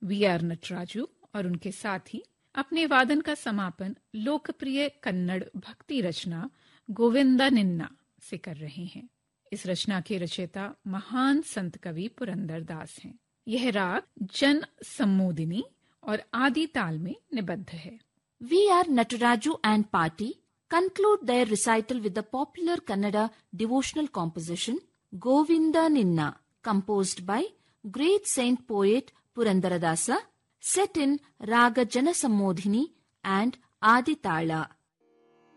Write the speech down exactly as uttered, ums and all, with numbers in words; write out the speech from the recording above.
We are नटराजू और उनके साथी अपने वादन का समापन लोकप्रिय कन्नड़ भक्ति रचना गोविंदा निन्ना से कर रहे हैं। इस रचना के रचयिता महान संत कवि पुरंदर दास हैं। यह राग जन सम्मोदिनी और आदि ताल में निबद्ध है। We are नटराजू and party conclude their recital with the popular Kannada devotional composition Govinda Ninna, composed by great saint poet Purandaradasa, set in Raga Janasammodhini and Adi Tala.